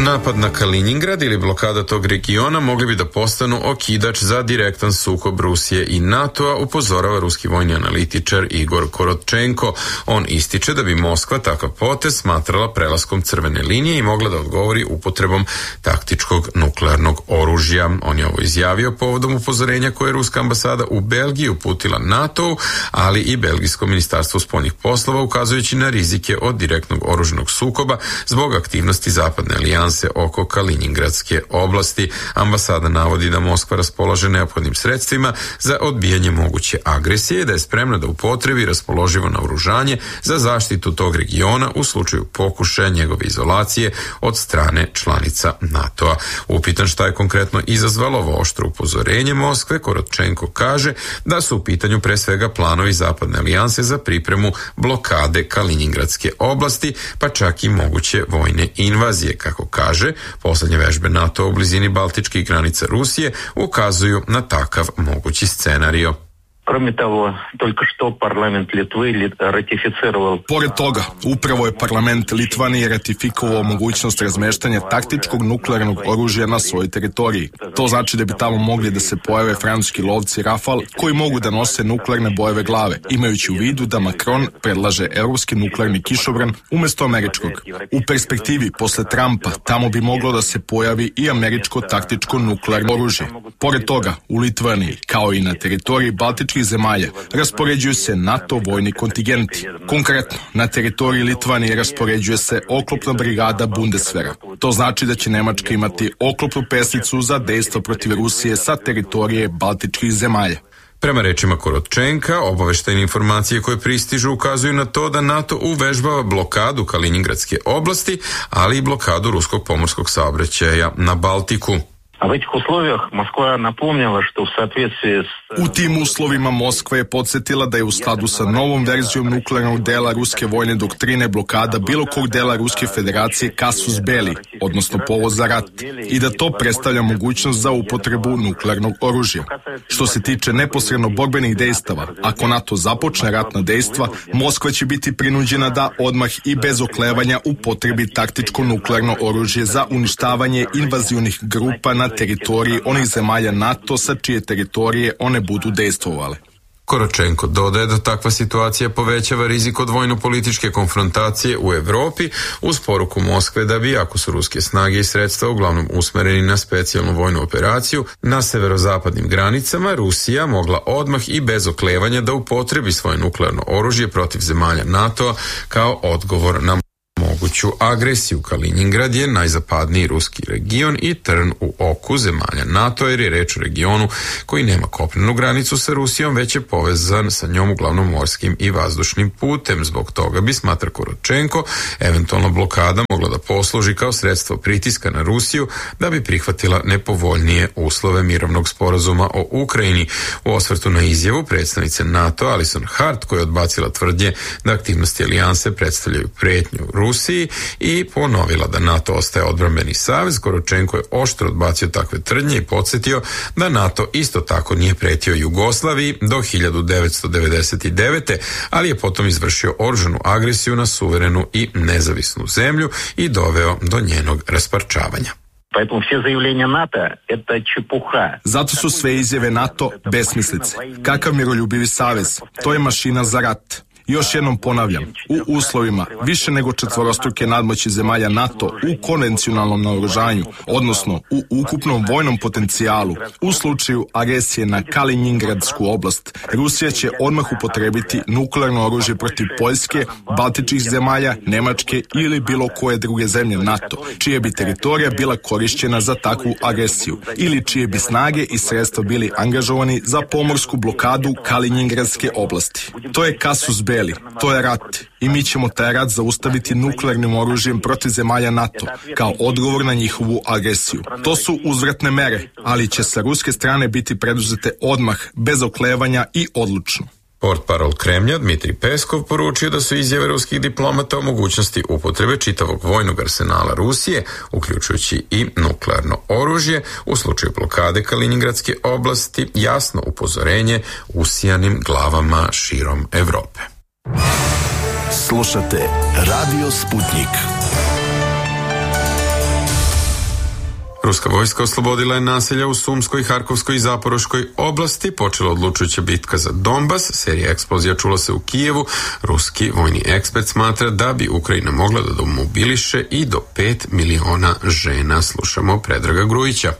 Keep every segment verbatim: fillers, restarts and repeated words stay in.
Napad na Kaliningrad ili blokada tog regiona mogli bi da postanu okidač za direktan sukob Rusije i NATO-a, upozorava ruski vojni analitičar Igor Korotčenko. On ističe da bi Moskva takav potez smatrala prelaskom crvene linije i mogla da odgovori upotrebom taktičkog nuklearnog oružja. On je ovo izjavio povodom upozorenja koje je ruska ambasada u Belgiji uputila NATO-u, ali i belgijsko ministarstvo spoljnih poslova, ukazujući na rizike od direktnog oružanog sukoba zbog aktivnosti zapadne alijanse oko Kaliningradske oblasti. Ambasada navodi da Moskva raspolaže neophodnim sredstvima za odbijanje moguće agresije i da je spremna da upotrebi raspoloživo naoružanje za zaštitu tog regiona u slučaju pokušaja njegove izolacije od strane članica NATO-a. Upitan šta je konkretno izazvalo ovo oštro upozorenje Moskve, Korotčenko kaže da su u pitanju pre svega planovi zapadne alijanse za pripremu blokade Kaliningradske oblasti, pa čak i moguće vojne invazije. Kako kaže, poslednje vežbe NATO u blizini baltičkih granica Rusije ukazuju na takav mogući scenario. Кроме того, только что парламент Литвы ратифицировал... Pored toga, upravo je parlament Litvanije ratifikovao mogućnost razmeštanja taktičkog nuklearnog oružja na svojoj teritoriji. To znači da bi tamo mogli da se pojave francuski lovci Rafal koji mogu da nose nuklearne bojeve glave, imajući u vidu da Macron predlaže evropski nuklearni kišobran umesto američkog. U perspektivi, posle Trumpa, tamo bi moglo da se pojavi i američko taktičko nuklearno oružje. Pored toga, u Litvaniji, kao i na teritoriji baltičkih zemalja, raspoređuju se NATO vojni kontingenti. Konkretno, na teritoriji Litvanije raspoređuje se oklopna brigada Bundeswehra. To znači da će Nemačka imati oklopnu pesnicu za dejstvo protiv Rusije sa teritorije baltičkih zemalja. Prema rečima Korotčenka, obaveštajne informacije koje pristižu ukazuju na to da NATO uvežbava blokadu Kaliningradske oblasti, ali i blokadu ruskog pomorskog saobraćaja na Baltiku. U tim uslovima Moskva je podsjetila da je u skladu sa novom verzijom nuklearnog dela ruske vojne doktrine blokada bilo kog dela Ruske federacije kasus belli, odnosno povod za rat, i da to predstavlja mogućnost za upotrebu nuklearnog oružja. Što se tiče neposredno borbenih dejstava, ako NATO započne ratna dejstva, Moskva će biti prinuđena da odmah i bez oklevanja upotrebi taktičko nuklearno oružje za uništavanje invazionih grupa na teritoriji onih zemalja NATO sa čije teritorije one budu dejstvovale. Korotčenko dodaje da takva situacija povećava rizik od vojno-političke konfrontacije u Evropi, uz poruku Moskve da bi, ako su ruske snage i sredstva uglavnom usmereni na specijalnu vojnu operaciju na severozapadnim granicama, Rusija mogla odmah i bez oklevanja da upotrebi svoje nuklearno oružje protiv zemalja NATO-a kao odgovor na moguću agresiju. Kaliningrad je najzapadniji ruski region i trn u oku zemalja NATO, jer je reč o regionu koji nema kopnenu granicu sa Rusijom, već je povezan sa njom uglavnom morskim i vazdušnim putem. Zbog toga bi, smatra Korotčenko, eventualna blokada mogla da posluži kao sredstvo pritiska na Rusiju da bi prihvatila nepovoljnije uslove mirovnog sporazuma o Ukrajini. U osvrtu na izjavu predstavnice NATO Alison Hart, koja je odbacila tvrdnje da aktivnosti alijanse predstavljaju pretnju Rusiji i ponovila da NATO ostaje odbrambeni savez, Korotčenko je oštro odbacio takve tvrdnje i podsjetio da NATO isto tako nije pretio Jugoslaviji do hiljadu devetsto devedeset devete. ali je potom izvršio oružanu agresiju na suverenu i nezavisnu zemlju i doveo do njenog rasparčavanja. Zato su sve izjave NATO besmislice. Kakav miroljubivi savez? To je mašina za rat. Još jednom ponavljam, u uslovima više nego četvorostruke nadmoći zemalja NATO u konvencionalnom naoružanju, odnosno u ukupnom vojnom potencijalu, u slučaju agresije na Kaliningradsku oblast, Rusija će odmah upotrebiti nuklearno oružje protiv Poljske, baltičkih zemalja, Nemačke ili bilo koje druge zemlje NATO, čija bi teritorija bila korišćena za takvu agresiju ili čije bi snage i sredstva bili angažovani za pomorsku blokadu Kaliningradske oblasti. To je kasus belli. To je rat i mi ćemo taj rat zaustaviti nuklearnim oružjem protiv zemalja NATO kao odgovor na njihovu agresiju. To su uzvratne mere, ali će sa ruske strane biti preduzete odmah, bez oklevanja i odlučno. Portparol Kremlja Dmitrij Peskov poručio da su izjave ruskih diplomata o mogućnosti upotrebe čitavog vojnog arsenala Rusije, uključujući i nuklearno oružje, u slučaju blokade Kaliningradske oblasti, jasno upozorenje usijanim glavama širom Evrope. Slušate Radio Sputnik. Ruska vojska oslobodila je naselja u Sumskoj, Harkovskoj i Zaporoškoj oblasti. Počela odlučujuća bitka za Donbas. Serija eksplozija čula se u Kijevu. Ruski vojni ekspert smatra da bi Ukrajina mogla da mobiliše i do pet miliona žena. Slušamo Predraga Grujića.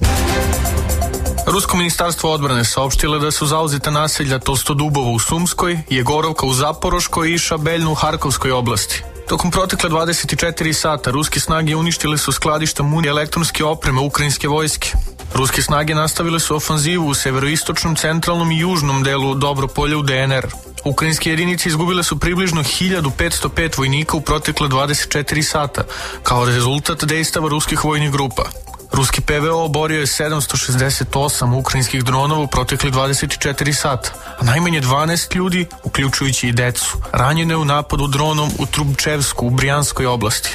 Rusko ministarstvo odbrane saopštilo da su zauzeta naselja Tolstodubovo u Sumskoj, Jegorovka u Zaporoškoj i Šabeljnu u Harkovskoj oblasti. Tokom protekle dvadeset četiri sata ruske snage uništile su skladišta munije elektronske opreme ukrajinske vojske. Ruske snage nastavile su ofanzivu u severoistočnom, centralnom i južnom delu Dobropolja u D N R. Ukrajinske jedinice izgubile su približno hiljadu petsto pet vojnika u protekle dvadeset četiri sata, kao rezultat dejstava ruskih vojnih grupa. Ruski P V O oborio je sedamsto šezdeset osam ukrajinskih dronova u protekli dvadeset četiri sata, a najmanje dvanaest ljudi, uključujući i decu, ranjene u napadu dronom u Trubčevsku u Brijanskoj oblasti.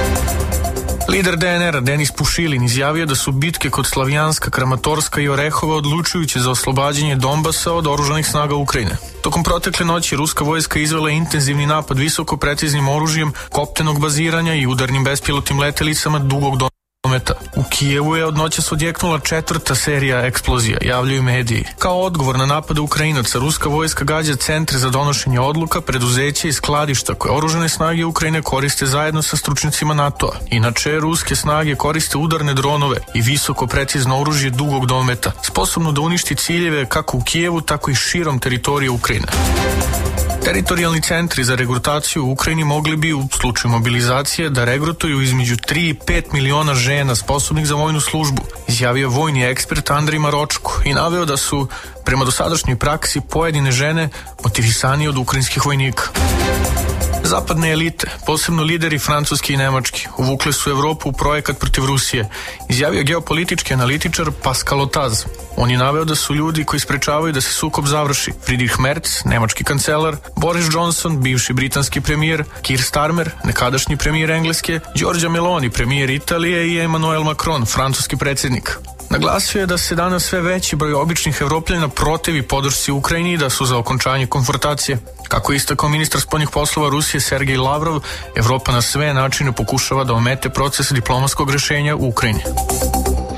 Lider D N R-a Denis Pušilin izjavio da su bitke kod Slavjanska, Kramatorska i Orehova odlučujuće za oslobađanje Donbasa od oružanih snaga Ukrajine. Tokom protekle noći ruska vojska izvela intenzivni napad visoko preciznim oružjem kopnenog baziranja i udarnim bespilotnim letelicama dugog dometa. U Kijevu je od noćas odjeknula četvrta serija eksplozija, javljaju mediji. Kao odgovor na napade Ukrajinaca, ruska vojska gađa centre za donošenje odluka, preduzeća i skladišta koje oružane snage Ukrajine koriste zajedno sa stručnjacima NATO-a. Inače, ruske snage koriste udarne dronove i visoko precizno oružje dugog dometa, sposobno da uništi ciljeve kako u Kijevu, tako i širom teritorije Ukrajine. Teritorijalni centri za regrutaciju u Ukrajini mogli bi u slučaju mobilizacije da regrutuju između tri i pet miliona žena sposobnih za vojnu službu, izjavio vojni ekspert Andrej Maročko i naveo da su, prema dosadašnjoj praksi, pojedine žene motivisanije od ukrajinskih vojnika. Zapadne elite, posebno lideri Francuski i Nemački, uvukle su Evropu u projekat protiv Rusije, izjavio geopolitički analitičar Pascal Otaz. On je naveo da su ljudi koji sprečavaju da se sukob završi Friedrich Merz, nemački kancelar, Boris Johnson, bivši britanski premijer, Keir Starmer, nekadašnji premijer Engleske, Giorgia Meloni, premijer Italije i Emmanuel Macron, francuski predsjednik. Naglasio je da se danas sve veći broj običnih Evropljana protivi podršci Ukrajini i da su za okončanje konfrontacije. Kako je istakao ministar spoljnih poslova Rusije Sergej Lavrov, Evropa na sve načine pokušava da omete proces diplomatskog rešenja u Ukrajini.